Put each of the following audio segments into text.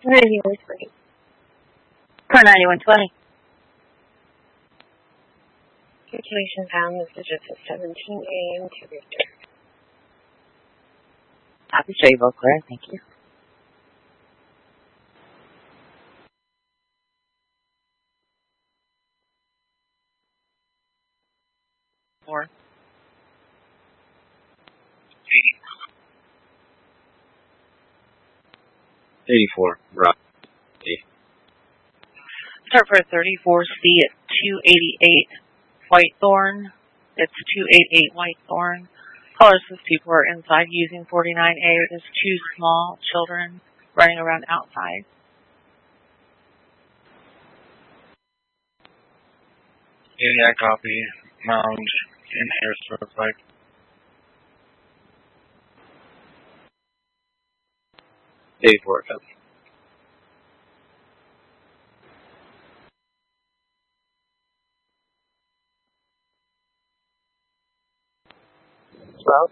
9120. For 9120. Circulation found messages at 17 a.m. to Victor. Copy, show you both clear. Thank you. Four. 84. Right. Start for 34C at 288 Whitethorn. It's 288 Whitethorn. Caller says people are inside using 49A. There's two small children running around outside. Yeah, copy. Mound in Harrisburg, like. Dave work up. Well,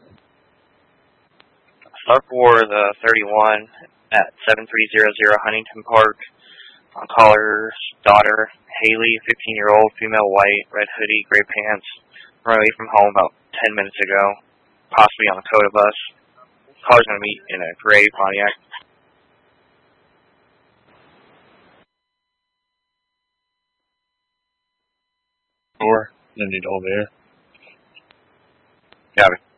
Start for the 31 at 7300 Huntington Park. Caller's daughter, Haley, 15-year-old, female, white, red hoodie, gray pants, ran away from home about 10 minutes ago, possibly on a Coda bus. Caller's going to meet in a gray Pontiac. 4. Then need over here. Got it.